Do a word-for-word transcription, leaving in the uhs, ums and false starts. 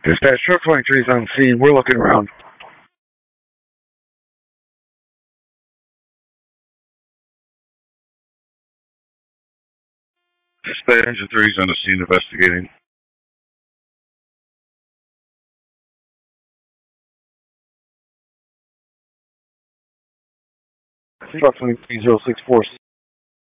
Dispatch truck twenty-three is on scene. We're looking around. Dispatch engine three is on the scene investigating. Truck twenty-three zero six four